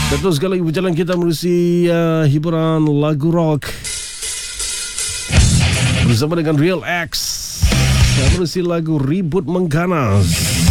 Betul sekali, berjalan kita menerusi hiburan lagu rock bersama dengan Real X. Menerusi lagu Ribut Mengganas.